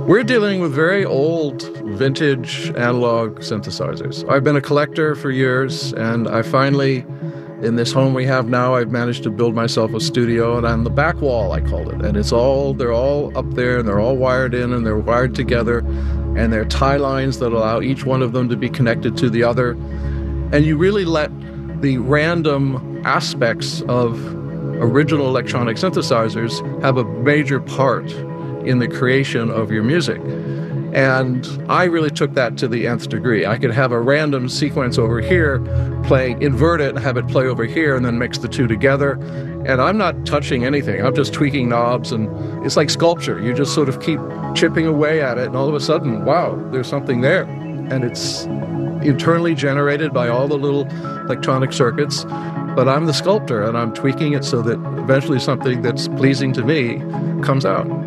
We're dealing with very old, vintage analog synthesizers. I've been a collector for years, and I finally, in this home we have now, I've managed to build myself a studio, and on the back wall, I called it. And they're all up there, and they're all wired in, and they're wired together, and they're tie lines that allow each one of them to be connected to the other. And you really let the random aspects of original electronic synthesizers have a major part in the creation of your music. And I really took that to the nth degree. I could have a random sequence over here, invert it, and have it play over here, and then mix the two together. And I'm not touching anything. I'm just tweaking knobs, and it's like sculpture. You just sort of keep chipping away at it, and all of a sudden, wow, there's something there. And it's internally generated by all the little electronic circuits, but I'm the sculptor, and I'm tweaking it so that eventually something that's pleasing to me comes out.